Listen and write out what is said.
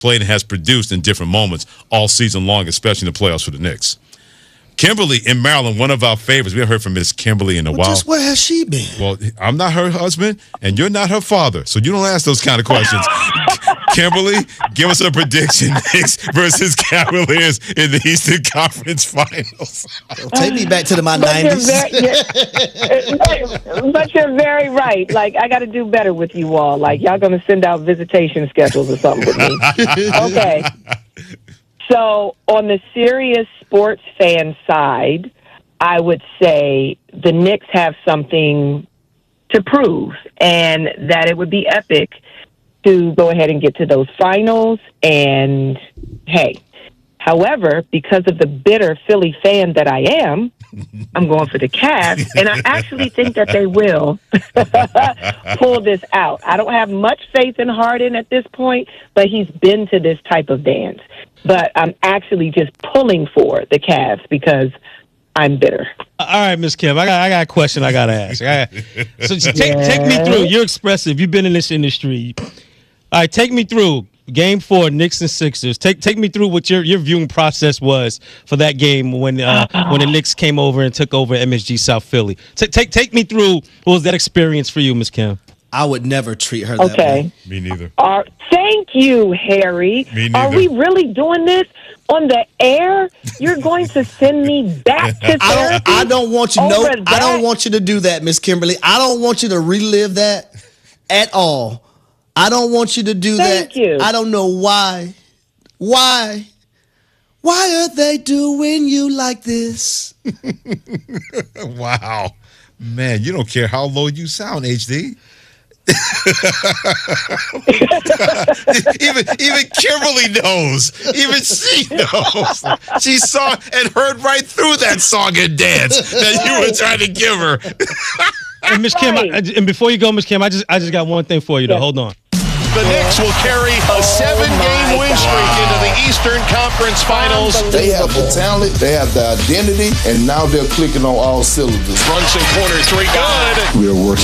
played and has produced in different moments all season long, especially in the playoffs for the Knicks. Kimberly in Maryland, one of our favorites. We haven't heard from Miss Kimberly in a while. Just where has she been? Well, I'm not her husband, and you're not her father, so you don't ask those kind of questions. Kimberly, give us a prediction. Knicks versus Cavaliers in the Eastern Conference Finals. Take me back to my 90s. But you're very right. Like, I got to do better with you all. Like, y'all going to send out visitation schedules or something with me. Okay. So, on the serious sports fan side, I would say the Knicks have something to prove, and that it would be epic to go ahead and get to those finals. And, hey, however, because of the bitter Philly fan that I am, I'm going for the Cavs, and I actually think that they will pull this out. I don't have much faith in Harden at this point, but he's been to this type of dance. But I'm actually just pulling for the Cavs because I'm bitter. All right, Miss Kim, I got a question I got to ask. So take me through. You're expressive. You've been in this industry. All right, take me through Game 4, Knicks and Sixers. Take me through what your viewing process was for that game when the Knicks came over and took over MSG South Philly. Take me through what was that experience for you, Miss Kim? I would never treat her that way. Me neither. Thank you, Harry. Me neither. Are we really doing this on the air? You're going to send me back to therapy? I don't want you. No, I don't want you to do that, Miss Kimberly. I don't want you to relive that at all. I don't want you to do that. Thank you. I don't know why. Why are they doing you like this? Wow. Man, you don't care how low you sound, HD. even Kimberly knows. Even she knows. She saw and heard right through that song and dance that you were trying to give her. And Miss Kim, and before you go, Miss Kim, I just got one thing for you. Hold on. The Knicks will carry a 7-game win streak into the Eastern Conference Finals. They have the talent, they have the identity, and now they're clicking on all cylinders. Brunson corner three, good. We are working